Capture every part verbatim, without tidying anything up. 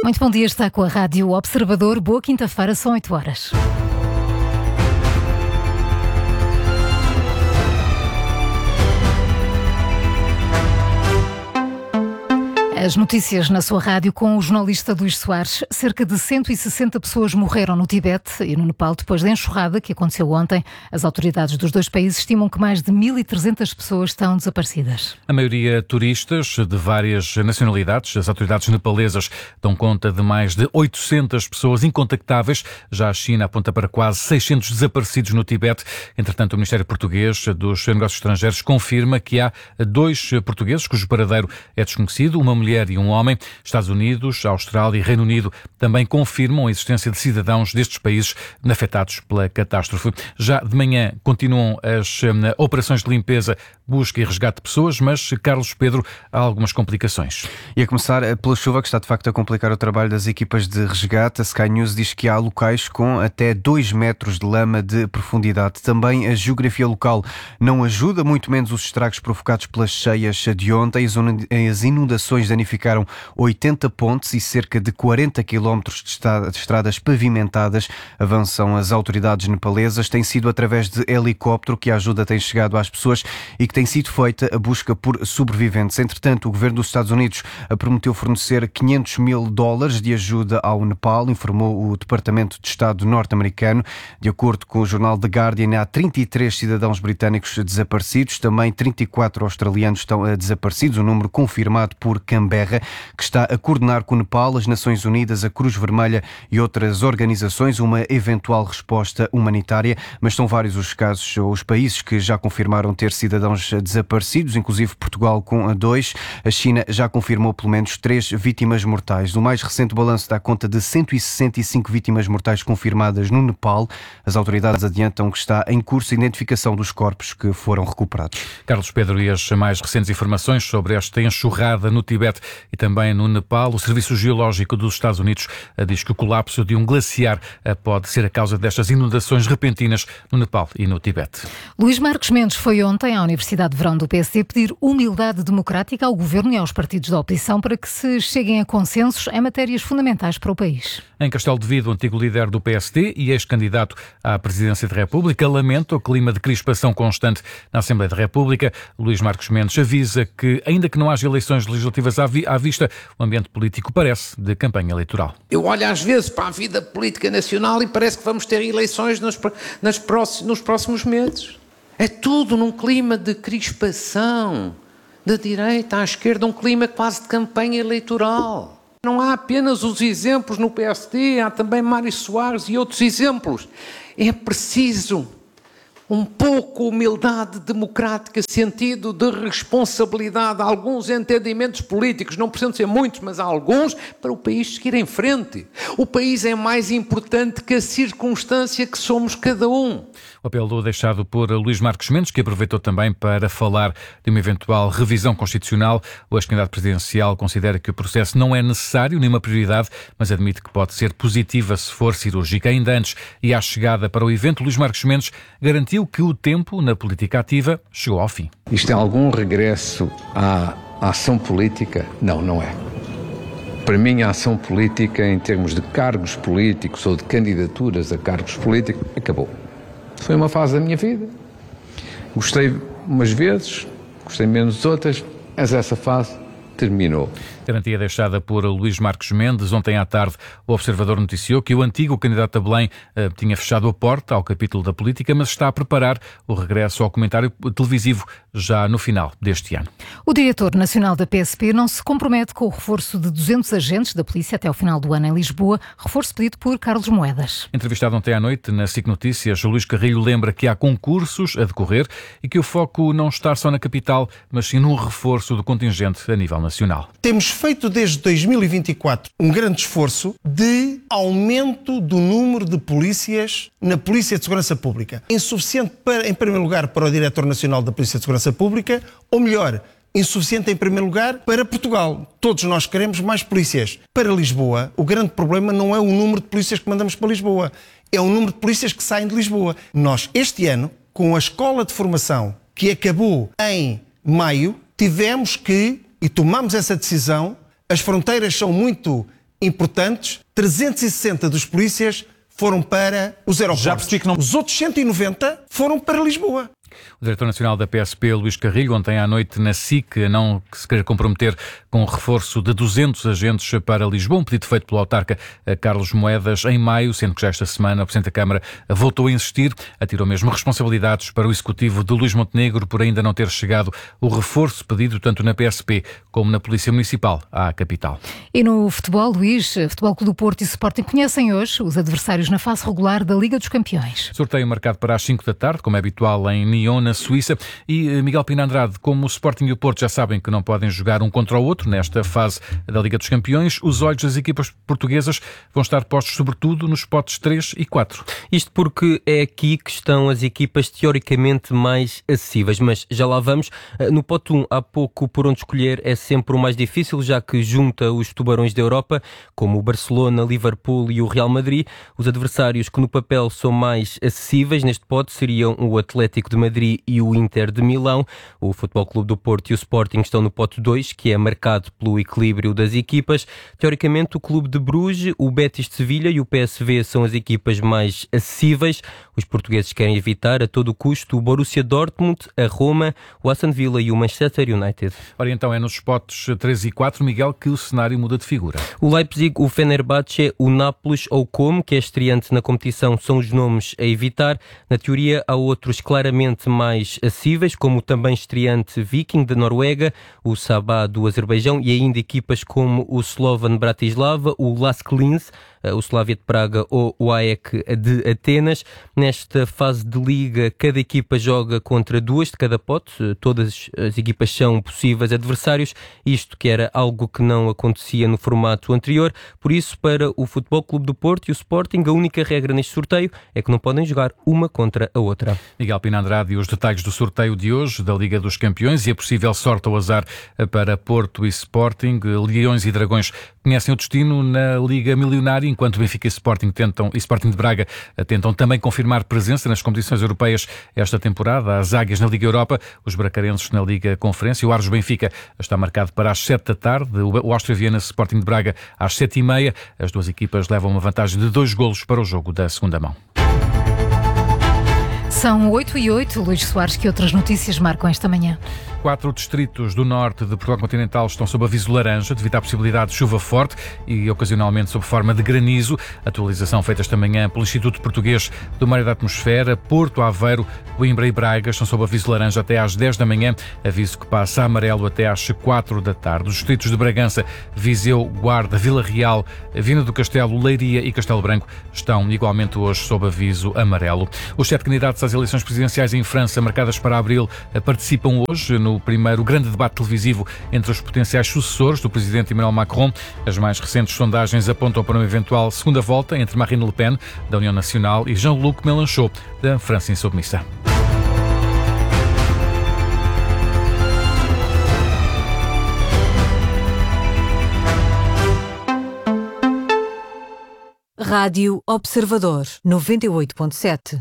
Muito bom dia, está com a Rádio Observador. Boa quinta-feira, são oito horas. As notícias na sua rádio com o jornalista Luís Soares. Cerca de cento e sessenta pessoas morreram no Tibete e no Nepal depois da enxurrada que aconteceu ontem. As autoridades dos dois países estimam que mais de mil e trezentas pessoas estão desaparecidas. A maioria turistas de várias nacionalidades. As autoridades nepalesas dão conta de mais de oitocentas pessoas incontactáveis. Já a China aponta para quase seiscentos desaparecidos no Tibete. Entretanto, o Ministério Português dos Negócios Estrangeiros confirma que há dois portugueses cujo paradeiro é desconhecido, uma mulher e um homem. Estados Unidos, Austrália e Reino Unido também confirmam a existência de cidadãos destes países afetados pela catástrofe. Já de manhã continuam as um, operações de limpeza, busca e resgate de pessoas, mas, Carlos Pedro, há algumas complicações. E a começar pela chuva, que está de facto a complicar o trabalho das equipas de resgate. A Sky News diz que há locais com até dois metros de lama de profundidade. Também a geografia local não ajuda, muito menos os estragos provocados pelas cheias de ontem. As inundações danificaram oitenta pontes e cerca de quarenta quilómetros de estradas pavimentadas. Avançam as autoridades nepalesas. Tem sido através de helicóptero que a ajuda tem chegado às pessoas e que tem sido feita a busca por sobreviventes. Entretanto, o governo dos Estados Unidos prometeu fornecer quinhentos mil dólares de ajuda ao Nepal, informou o Departamento de Estado norte-americano. De acordo com o jornal The Guardian, há trinta e três cidadãos britânicos desaparecidos, também trinta e quatro australianos estão desaparecidos, um número confirmado por Canberra, que está a coordenar com o Nepal, as Nações Unidas, a Cruz Vermelha e outras organizações uma eventual resposta humanitária, mas são vários os casos ou os países que já confirmaram ter cidadãos desaparecidos, inclusive Portugal com dois. A China já confirmou pelo menos três vítimas mortais. O mais recente balanço dá conta de cento e sessenta e cinco vítimas mortais confirmadas no Nepal. As autoridades adiantam que está em curso a identificação dos corpos que foram recuperados. Carlos Pedro, e as mais recentes informações sobre esta enxurrada no Tibete e também no Nepal. O Serviço Geológico dos Estados Unidos diz que o colapso de um glaciar pode ser a causa destas inundações repentinas no Nepal e no Tibete. Luís Marcos Mendes foi ontem à Universidade de Verão do P S D pedir humildade democrática ao governo e aos partidos da oposição para que se cheguem a consensos em matérias fundamentais para o país. Em Castelo de Vido, o antigo líder do P S D e ex-candidato à presidência da República lamenta o clima de crispação constante na Assembleia da República. Luís Marcos Mendes avisa que, ainda que não haja eleições legislativas à, vi- à vista, o ambiente político parece de campanha eleitoral. Eu olho às vezes para a vida política nacional e parece que vamos ter eleições nos, nas próximos, nos próximos meses. É tudo num clima de crispação, da direita à esquerda, um clima quase de campanha eleitoral. Não há apenas os exemplos no P S D, há também Mário Soares e outros exemplos. É preciso um pouco humildade democrática, sentido de responsabilidade, alguns entendimentos políticos, não precisam ser muitos, mas há alguns, para o país seguir em frente. O país é mais importante que a circunstância que somos cada um. O apelo deixado por Luís Marcos Mendes, que aproveitou também para falar de uma eventual revisão constitucional. O ex-candidato presidencial considera que o processo não é necessário nem uma prioridade, mas admite que pode ser positiva se for cirúrgica. Ainda antes e à chegada para o evento, Luís Marcos Mendes garantiu que o tempo na política ativa chegou ao fim. Isto é algum regresso à ação política? Não, não é. Para mim, a ação política, em termos de cargos políticos ou de candidaturas a cargos políticos, acabou. Foi uma fase da minha vida. Gostei umas vezes, gostei menos outras, mas essa fase terminou. Garantia deixada por Luís Marcos Mendes. Ontem à tarde, o Observador noticiou que o antigo candidato a Belém uh, tinha fechado a porta ao capítulo da política, mas está a preparar o regresso ao comentário televisivo já no final deste ano. O diretor nacional da P S P não se compromete com o reforço de duzentos agentes da polícia até ao final do ano em Lisboa, reforço pedido por Carlos Moedas. Entrevistado ontem à noite na S I C Notícias, o Luís Carrilho lembra que há concursos a decorrer e que o foco não está só na capital, mas sim no reforço do contingente a nível nacional. Temos feito desde dois mil e vinte e quatro um grande esforço de aumento do número de polícias na Polícia de Segurança Pública. Insuficiente, para, em primeiro lugar, para o Diretor Nacional da Polícia de Segurança Pública, ou melhor, insuficiente em primeiro lugar para Portugal. Todos nós queremos mais polícias. Para Lisboa, o grande problema não é o número de polícias que mandamos para Lisboa, é o número de polícias que saem de Lisboa. Nós, este ano, com a escola de formação que acabou em maio, tivemos que, e tomamos essa decisão, as fronteiras são muito importantes, trezentos e sessenta dos polícias foram para os aeroportos. Já percebi que não... Os outros cento e noventa foram para Lisboa. O diretor nacional da P S P, Luís Carrilho, ontem à noite na S I C, a não se querer comprometer com o reforço de duzentos agentes para Lisboa, um pedido feito pelo autarca Carlos Moedas em maio, sendo que já esta semana o Presidente da Câmara voltou a insistir, atirou mesmo responsabilidades para o executivo de Luís Montenegro por ainda não ter chegado o reforço pedido tanto na P S P como na Polícia Municipal à capital. E no futebol, Luís, Futebol Clube do Porto e Sporting conhecem hoje os adversários na fase regular da Liga dos Campeões. Sorteio marcado para as cinco da tarde, como é habitual em Nyon, na Suíça. E Miguel Pina Andrade, como o Sporting e o Porto já sabem que não podem jogar um contra o outro nesta fase da Liga dos Campeões, os olhos das equipas portuguesas vão estar postos sobretudo nos potes três e quatro. Isto porque é aqui que estão as equipas teoricamente mais acessíveis, mas já lá vamos. No pote um, há pouco por onde escolher é sempre o mais difícil, já que junta os tubarões da Europa, como o Barcelona, Liverpool e o Real Madrid. Os adversários que no papel são mais acessíveis neste pote seriam o Atlético de Madrid e o Inter de Milão. O Futebol Clube do Porto e o Sporting estão no pote dois, que é marcado pelo equilíbrio das equipas. Teoricamente, o Clube de Bruges, o Betis de Sevilha e o P S V são as equipas mais acessíveis. Os portugueses querem evitar a todo custo o Borussia Dortmund, a Roma, o Aston Villa e o Manchester United. Ora, então é nos potes três e quatro, Miguel, que o cenário muda de figura. O Leipzig, o Fenerbahçe, o Nápoles ou o Como, que é estreante na competição, são os nomes a evitar. Na teoria, há outros claramente mais acessíveis, como o também estreante Viking da Noruega, o Sabah do Azerbaijão e ainda equipas como o Slovan Bratislava, o Lask Linz, o Slavia de Praga ou o A E C de Atenas. Nesta fase de liga, cada equipa joga contra duas de cada pote, todas as equipas são possíveis adversários, isto que era algo que não acontecia no formato anterior. Por isso, para o Futebol Clube do Porto e o Sporting, a única regra neste sorteio é que não podem jogar uma contra a outra. Miguel Pina Andrade e os detalhes do sorteio de hoje da Liga dos Campeões e a possível sorte ou azar para Porto e Sporting. Leões e Dragões conhecem o destino na Liga Milionária, enquanto Benfica e Sporting, tentam, e Sporting de Braga tentam também confirmar presença nas competições europeias esta temporada. As Águias na Liga Europa, os bracarenses na Liga Conferência. O Aros Benfica está marcado para as sete da tarde, o Áustria Viena Sporting de Braga às sete e meia. As duas equipas levam uma vantagem de dois golos para o jogo da segunda mão. São oito e oito, Luís Soares, que outras notícias marcam esta manhã? Quatro distritos do norte de Portugal continental estão sob aviso laranja devido à possibilidade de chuva forte e ocasionalmente sob forma de granizo. Atualização feita esta manhã pelo Instituto Português do Mar e da Atmosfera. Porto, Aveiro, Coimbra e Braga estão sob aviso laranja até às dez da manhã. Aviso que passa a amarelo até às quatro da tarde. Os distritos de Bragança, Viseu, Guarda, Vila Real, Viana do Castelo, Leiria e Castelo Branco estão igualmente hoje sob aviso amarelo. Os sete candidatos às eleições presidenciais em França, marcadas para abril, participam hoje no primeiro grande debate televisivo entre os potenciais sucessores do presidente Emmanuel Macron. As mais recentes sondagens apontam para uma eventual segunda volta entre Marine Le Pen, da União Nacional, e Jean-Luc Mélenchon, da França Insubmissa. Rádio Observador, noventa e oito ponto sete.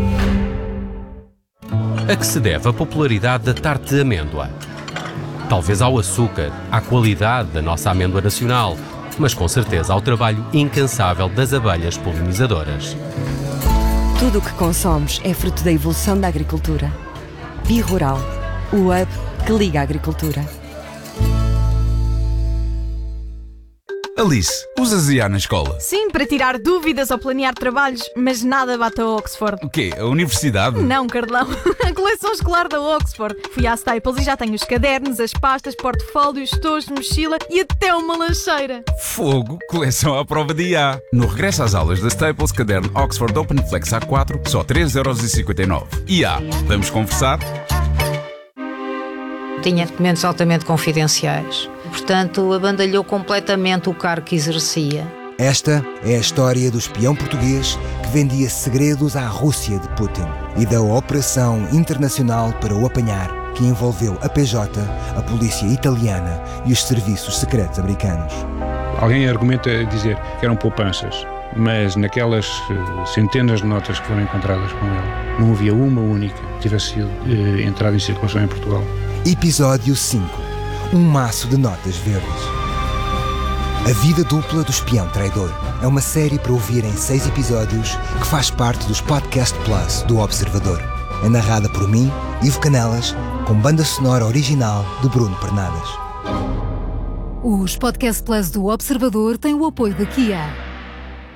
A que se deve a popularidade da tarte de amêndoa? Talvez ao açúcar, à qualidade da nossa amêndoa nacional, mas com certeza ao trabalho incansável das abelhas polinizadoras. Tudo o que consomos é fruto da evolução da agricultura. Bi-Rural, o hub que liga a agricultura. Alice, usas I A na escola? Sim, para tirar dúvidas ou planear trabalhos, mas nada bate a Oxford. O quê? A universidade? Não, Carlão. A coleção escolar da Oxford. Fui à Staples e já tenho os cadernos, as pastas, portfólios, tojos, mochila e até uma lancheira. Fogo, coleção à prova de I A. No regresso às aulas da Staples, caderno Oxford Open Flex A quatro, só três euros e cinquenta e nove. I A, vamos conversar? Tinha documentos altamente confidenciais. Portanto, abandalhou completamente o cargo que exercia. Esta é a história do espião português que vendia segredos à Rússia de Putin e da operação internacional para o apanhar, que envolveu a P J, a polícia italiana e os serviços secretos americanos. Alguém argumenta dizer que eram poupanças, mas naquelas centenas de notas que foram encontradas com ele, não havia uma única que tivesse sido eh, entrada em circulação em Portugal. Episódio cinco. Um maço de notas verdes. A Vida Dupla do Espião Traidor é uma série para ouvir em seis episódios que faz parte dos Podcast Plus do Observador. É narrada por mim, Ivo Canelas, com banda sonora original de Bruno Pernadas. Os Podcast Plus do Observador têm o apoio da Kia.